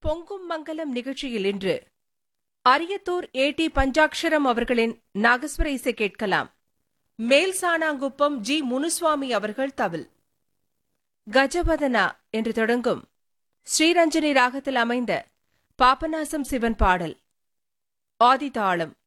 பொங்கும் மங்கலம் நிகழ்ச்சியில் இன்று அரியத்தூர் ஏ.டி. பஞ்சாக்ஷரம் அவர்களின் நாகஸ்வர இசை கேட்கலாம். மேல்சானாங்குப்பம் ஜி. முனுசுவாமி அவர்கள் தவில். கஜவதனா என்று தொடங்கும் ஸ்ரீரஞ்சனி ராகத்தில் அமைந்த பாபநாசம் சிவன் பாடல். ஆதிதாளம்